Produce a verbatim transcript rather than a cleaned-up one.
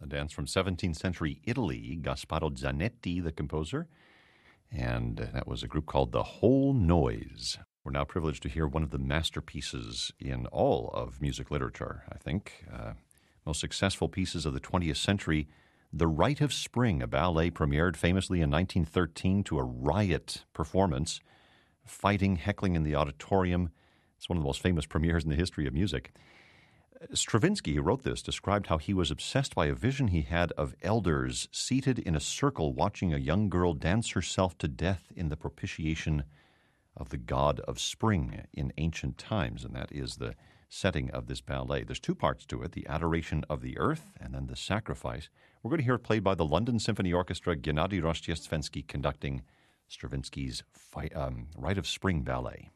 a dance from seventeenth century Italy, Gasparo Zanetti, the composer, and that was a group called The Whole Noise. We're now privileged to hear one of the masterpieces in all of music literature, I think. Uh, most successful pieces of the twentieth century, The Rite of Spring, a ballet premiered famously in nineteen thirteen to a riot performance, fighting, heckling in the auditorium. It's one of the most famous premieres in the history of music. Stravinsky, who wrote this, described how he was obsessed by a vision he had of elders seated in a circle watching a young girl dance herself to death in the propitiation of the god of spring in ancient times, and that is the setting of this ballet. There's two parts to it, the adoration of the earth and then the sacrifice. We're going to hear it played by the London Symphony Orchestra, Gennady Rozhdestvensky conducting Stravinsky's um, Rite of Spring ballet.